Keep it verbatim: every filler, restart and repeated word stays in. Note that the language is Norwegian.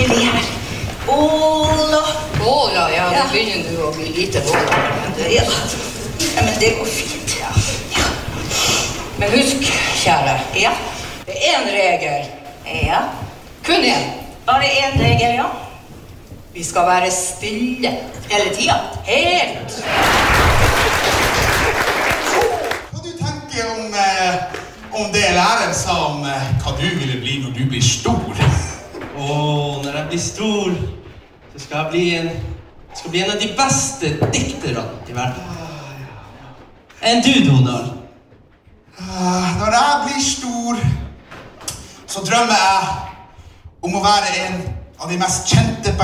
virkelig her. Åla. Åla, ja, det begynner du å bli lite Åla. Ja. Ja, men det går fint. Ja. Ja. Men husk, kjære. Ja. Det er en regel. Ja. Kun en. Bare en regel, ja. Vi skal være stille. Hele tida. Helt. Hva du tenker om, eh, om det læreren sa om eh, hva du ville bli når du blir stor? Åh, når jeg blir stor, så skal jeg bli en, jeg skal bli en av de beste dikterne i verden. Enn du, Donald? Ah, når jeg blir stor, så drømmer jeg om å være en av de mest kjente